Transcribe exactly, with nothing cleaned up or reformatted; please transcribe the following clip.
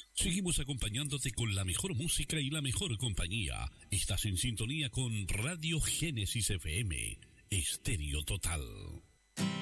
Seguimos acompañándote con la mejor música y la mejor compañía. Estás en sintonía con Radio Génesis F M, Estéreo Total.